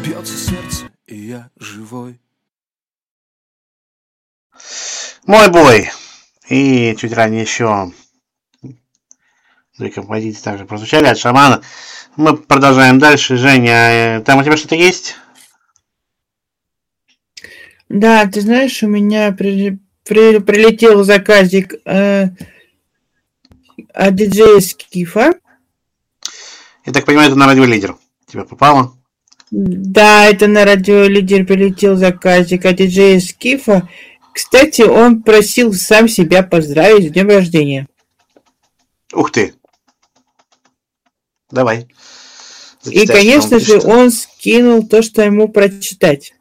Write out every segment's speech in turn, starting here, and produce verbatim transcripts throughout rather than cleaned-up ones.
Бьется сердце, и я живой. Мой бой. И чуть ранее еще две композиции также прозвучали от Шамана. Мы продолжаем дальше. Женя, там у тебя что-то есть? Да, ты знаешь, у меня при, при, прилетел заказик э, от диджея Скифа. Я так понимаю, это на радио Лидер тебе попало? Да, это на радио Лидер прилетел заказик от диджея Скифа. Кстати, он просил сам себя поздравить с днем рождения. Ух ты! Давай. И, конечно же, он скинул то, что ему прочитать.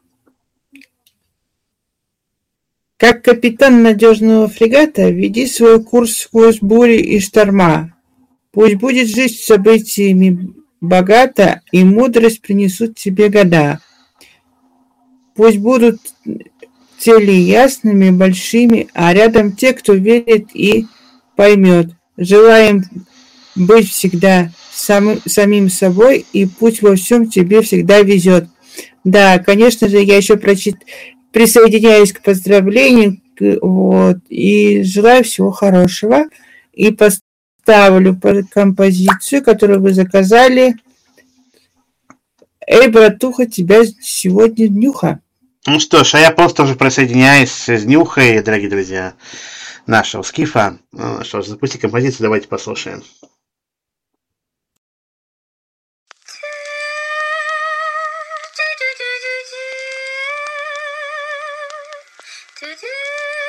Как капитан надежного фрегата, веди свой курс сквозь бури и шторма. Пусть будет жизнь событиями богата, и мудрость принесут тебе года. Пусть будут цели ясными, большими, а рядом те, кто верит и поймет. Желаем быть всегда самым, самим собой, и пусть во всем тебе всегда везет. Да, конечно же, я еще прочит... присоединяюсь к поздравлению, вот, и желаю всего хорошего. И поставлю композицию, которую вы заказали. Эй, братуха, тебя сегодня днюха. Ну что ж, а я просто уже присоединяюсь с днюхой, дорогие друзья, нашего Скифа. Ну что ж, запусти композицию, давайте послушаем.